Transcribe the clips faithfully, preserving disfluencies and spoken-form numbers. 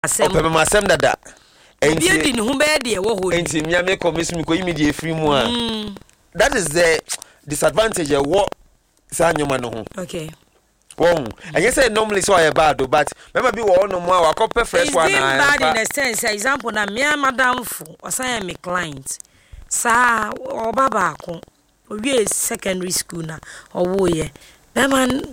asem o pe ma asem dada enti edi ne ho be de wo ho enti me me commission me ko immediate free mu a that is the disadvantage of what sa nyoma no ho okay Wong, and you say normally so I bad, but remember be one no more. I copy first one. It's bad in a sense. Example, na me madam fu, or say me client. Sa or baba ko, we secondary school na or wo ye. That man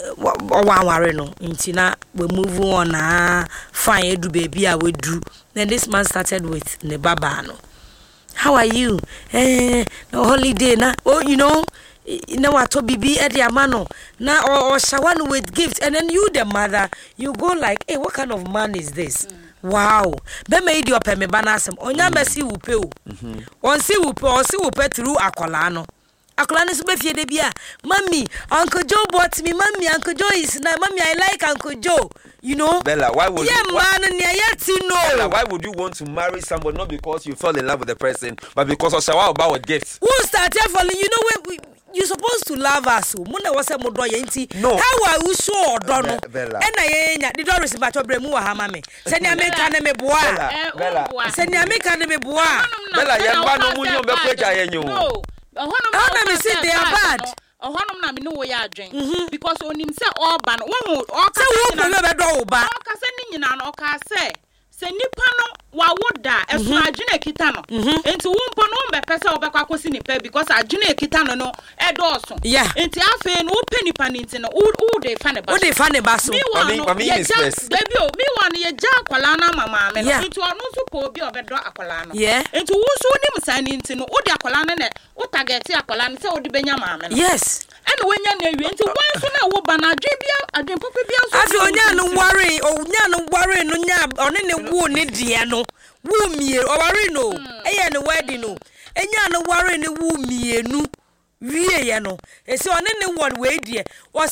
or one worry no. Intina we move on na fine do baby I will do. Then this man started with ne baba no. How are you? Eh, no holiday na. Oh, you know. You know what to be at your mano now or, or shawan with gifts, and then you the mother you go like, hey, what kind of man is this? Mm. Wow, be made your peme banasem onya mesi wo pe o on si wo pe on si wo pe through akolano akolano so be fie de bia mommy Uncle Joe bought me mommy Uncle Joe is na mommy I like Uncle Joe, you know. Bella, why would yeah, you why, man you know. Bella, why would you want to marry somebody not because you fell in love with the person but because of shawa about gifts? Who started falling? You know when we you supposed to love us. Muna wase mo do yenti. No. How are you sure do no? E na ye nya the doris ba to bremu wa ha ma me. Se ni America na me boa. Bella. Se ni America na me boa. Bella ye ba no mu nyo be kweja ye nyo. No. How na me say they are bad. Ohonom na me no wo ya adwen because onim se all ban wo o ka se wo be do wo ba. O ka se ni nyina no o ka se se nipa no wa woda eso adwene kita no enti wo mpo no mbe pese obekwa akosi nipa because adwene kita no no edoso enti afa no pe nipa nti no wo de fa ne ba wo de fa ne ba so mami mami is best baby o mi wan ye ja akwala na mama me no enti ono so ko bi obedo akwala no enti wo so nim san nti no wo de akwala no ne wo target akwala no se wo de benya mama no yes and when you know enti wan so na wo ba na adwen bia adwen papa bia so afi onya no worry o nya no worry no nya one ne wo ne die no wo mie o worry no eye ne wedding no enya no worry ne wo mie nu wie ye no ese one ne wo we die